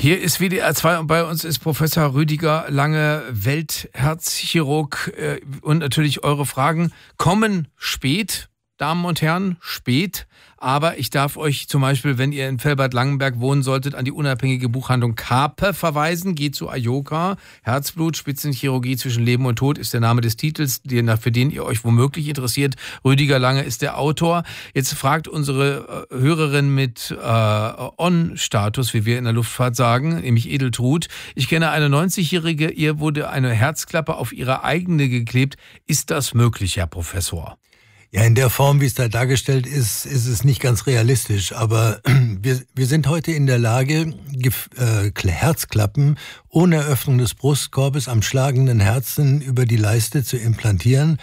Hier ist WDR 2 und bei uns ist Professor Rüdiger Lange, Weltherzchirurg. Und natürlich eure Fragen kommen spät, Damen und Herren, spät. Aber ich darf euch zum Beispiel, wenn ihr in Velbert-Langenberg wohnen solltet, an die unabhängige Buchhandlung Karpe verweisen. Geht zu Ayoka. Herzblut, Spitzenchirurgie zwischen Leben und Tod ist der Name des Titels, für den ihr euch womöglich interessiert. Rüdiger Lange ist der Autor. Jetzt fragt unsere Hörerin mit On-Status, wie wir in der Luftfahrt sagen, nämlich Edeltrud. Ich kenne eine 90-Jährige, ihr wurde eine Herzklappe auf ihre eigene geklebt. Ist das möglich, Herr Professor? Ja, in der Form, wie es da dargestellt ist, ist es nicht ganz realistisch. Aber wir sind heute in der Lage, Herzklappen ohne Öffnung des Brustkorbes am schlagenden Herzen über die Leiste zu implantieren.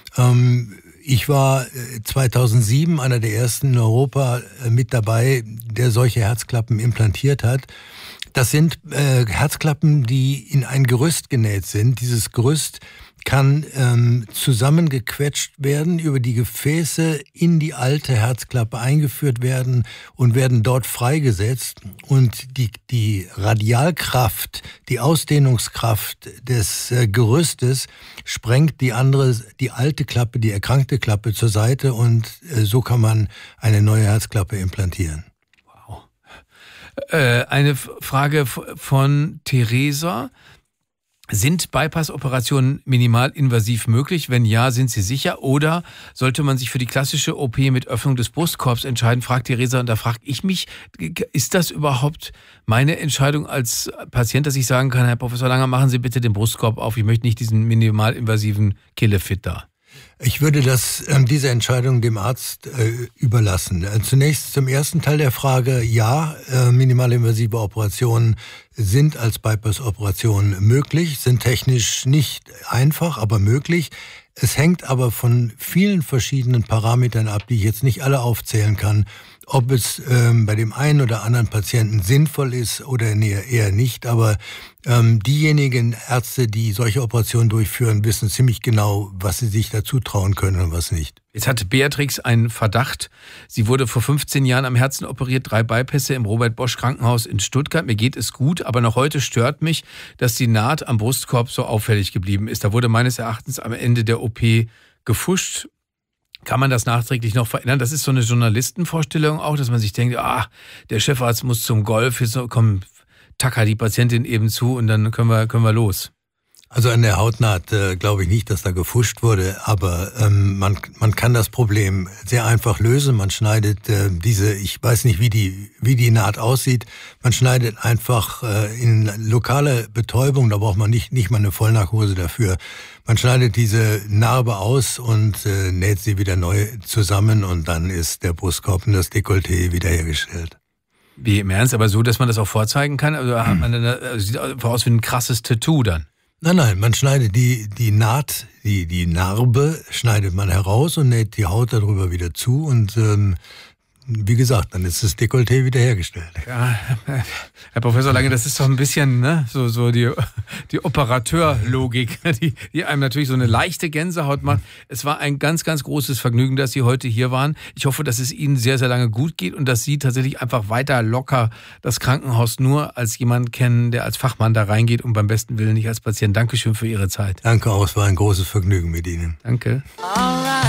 Ich war 2007 einer der ersten in Europa mit dabei, der solche Herzklappen implantiert hat. Das sind Herzklappen, die in ein Gerüst genäht sind. Dieses Gerüst kann zusammengequetscht werden, über die Gefäße in die alte Herzklappe eingeführt werden und werden dort freigesetzt. Und die Radialkraft, die Ausdehnungskraft des Gerüstes sprengt die alte Klappe, die erkrankte Klappe zur Seite und so kann man eine neue Herzklappe implantieren. Wow. Eine Frage von Theresa. Sind Bypass-Operationen minimalinvasiv möglich? Wenn ja, sind sie sicher? Oder sollte man sich für die klassische OP mit Öffnung des Brustkorbs entscheiden? Fragt Theresa. Und da frage ich mich, ist das überhaupt meine Entscheidung als Patient, dass ich sagen kann, Herr Professor Langer, machen Sie bitte den Brustkorb auf. Ich möchte nicht diesen minimalinvasiven Killefit da. Ich würde diese Entscheidung dem Arzt überlassen. Zunächst zum ersten Teil der Frage. Ja, minimalinvasive Operationen sind als Bypass-Operationen möglich, sind technisch nicht einfach, aber möglich. Es hängt aber von vielen verschiedenen Parametern ab, die ich jetzt nicht alle aufzählen kann, ob es bei dem einen oder anderen Patienten sinnvoll ist oder eher nicht. Aber diejenigen Ärzte, die solche Operationen durchführen, wissen ziemlich genau, was sie sich dazu trauen können und was nicht. Jetzt hatte Beatrix einen Verdacht. Sie wurde vor 15 Jahren am Herzen operiert, 3 Bypässe im Robert-Bosch-Krankenhaus in Stuttgart. Mir geht es gut, aber noch heute stört mich, dass die Naht am Brustkorb so auffällig geblieben ist. Da wurde meines Erachtens am Ende der OP gefuscht. Kann man das nachträglich noch verändern? Das ist so eine Journalistenvorstellung auch, dass man sich denkt, der Chefarzt muss zum Golf, jetzt komm, tacker die Patientin eben zu und dann können wir los. Also an der Hautnaht glaube ich nicht, dass da gefuscht wurde, aber man kann das Problem sehr einfach lösen. Man schneidet ich weiß nicht, wie die Naht aussieht, man schneidet einfach in lokale Betäubung, da braucht man nicht mal eine Vollnarkose dafür. Man schneidet diese Narbe aus und näht sie wieder neu zusammen und dann ist der Brustkorb und das Dekolleté wiederhergestellt. Wie im Ernst? Aber so, dass man das auch vorzeigen kann? Also hat man sieht einfach aus wie ein krasses Tattoo dann. Nein, man schneidet die Naht, die Narbe schneidet man heraus und näht die Haut darüber wieder zu und wie gesagt, dann ist das Dekolleté wiederhergestellt. Ja, Herr Professor Lange, das ist doch ein bisschen so die Operateurlogik, die einem natürlich so eine leichte Gänsehaut macht. Es war ein ganz, ganz großes Vergnügen, dass Sie heute hier waren. Ich hoffe, dass es Ihnen sehr, sehr lange gut geht und dass Sie tatsächlich einfach weiter locker das Krankenhaus nur als jemand kennen, der als Fachmann da reingeht und beim besten Willen nicht als Patient. Dankeschön für Ihre Zeit. Danke auch, es war ein großes Vergnügen mit Ihnen. Danke.